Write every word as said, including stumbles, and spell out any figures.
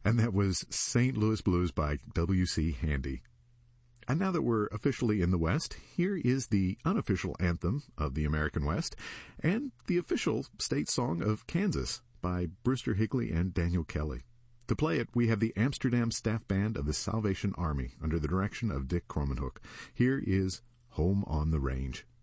And that was Saint Louis Blues by W C Handy. And now that we're officially in the West, here is the unofficial anthem of the American West and the official state song of Kansas by Brewster Higley and Daniel Kelly. To play it, we have the Amsterdam Staff Band of the Salvation Army under the direction of Dick Cromanhook. Here is Home on the Range.